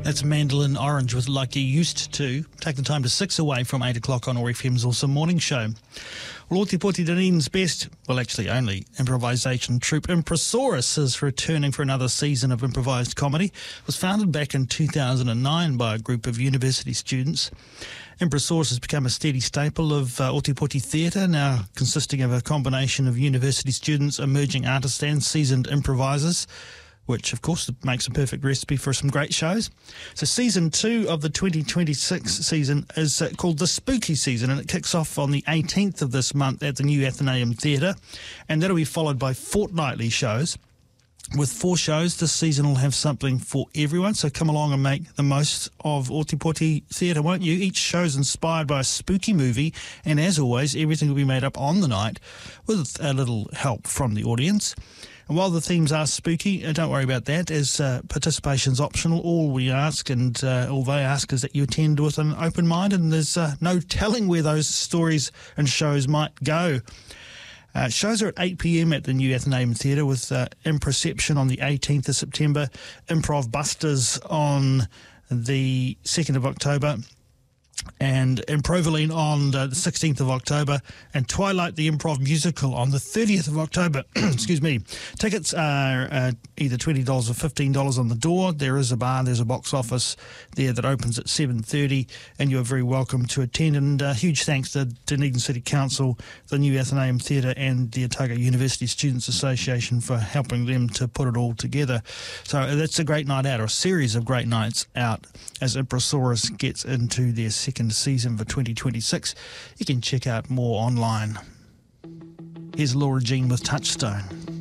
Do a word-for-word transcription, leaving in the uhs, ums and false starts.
That's Mandolin Orange with Like You Used To. Take the time to six away from eight o'clock on O A R F M's Awesome Morning Show. Well, Ōtepoti Dunedin's best, well actually only, improvisation troupe Improsaurus is returning for another season of improvised comedy. It was founded back in two thousand nine by a group of university students. Improsaurus has become a steady staple of uh, Ōtepoti theatre, now consisting of a combination of university students, emerging artists and seasoned improvisers, which of course makes a perfect recipe for some great shows. So season two of the twenty twenty-six season is uh, called The Spooky Season, and it kicks off on the eighteenth of this month at the New Athenaeum Theatre, and that'll be followed by fortnightly shows. With four shows, this season will have something for everyone, so come along and make the most of Ōtepoti theatre, won't you? Each show is inspired by a spooky movie, and as always, everything will be made up on the night with a little help from the audience. And while the themes are spooky, uh, don't worry about that, as uh, participation's optional. All we ask and uh, all they ask is that you attend with an open mind, and there's uh, no telling where those stories and shows might go. Uh, shows are at eight p m at the New Athenaeum Theatre, with uh, Improception on the eighteenth of September, Improv Busters on the second of October, and Improvaline on the sixteenth of October, and Twilight the Improv Musical on the thirtieth of October. Excuse me. Tickets are uh, either twenty dollars or fifteen dollars on the door. There is a bar, there's a box office there that opens at seven thirty, and you're very welcome to attend. And uh, huge thanks to Dunedin City Council, the New Athenaeum Theatre and the Otago University Students Association for helping them to put it all together. So that's a great night out, or a series of great nights out, as Improsaurus gets into their second season for twenty twenty-six. You can check out more online. Here's Laura Jean with Touchstone.